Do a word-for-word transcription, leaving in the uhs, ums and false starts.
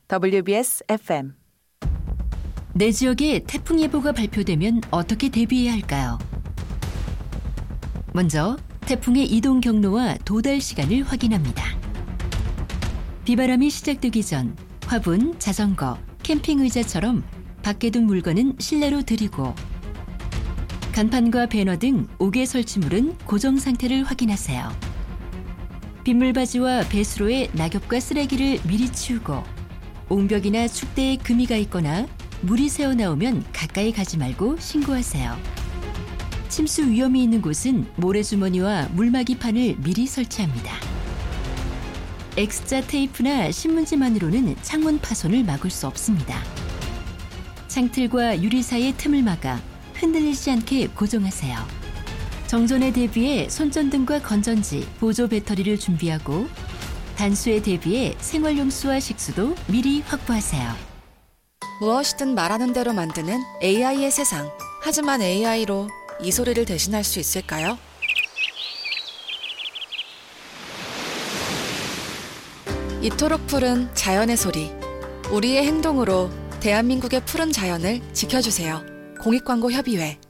더블유비에스 에프엠. 내 지역에 태풍 예보가 발표되면 어떻게 대비해야 할까요? 먼저 태풍의 이동 경로와 도달 시간을 확인합니다. 비바람이 시작되기 전 화분, 자전거, 캠핑 의자처럼 밖에 둔 물건은 실내로 들이고 간판과 배너 등 옥외 설치물은 고정 상태를 확인하세요. 빗물바지와 배수로에 낙엽과 쓰레기를 미리 치우고 옹벽이나 축대에 금이가 있거나 물이 새어나오면 가까이 가지 말고 신고하세요. 침수 위험이 있는 곳은 모래주머니와 물막이판을 미리 설치합니다. X자 테이프나 신문지만으로는 창문 파손을 막을 수 없습니다. 창틀과 유리 사이의 틈을 막아 흔들리지 않게 고정하세요. 정전에 대비해 손전등과 건전지, 보조 배터리를 준비하고 단수에 대비해 생활용수와 식수도 미리 확보하세요. 무엇이든 말하는 대로 만드는 에이아이의 세상. 하지만 에이아이로 이 소리를 대신할 수 있을까요? 이토록 푸른 자연의 소리. 우리의 행동으로 대한민국의 푸른 자연을 지켜주세요. 공익광고협의회.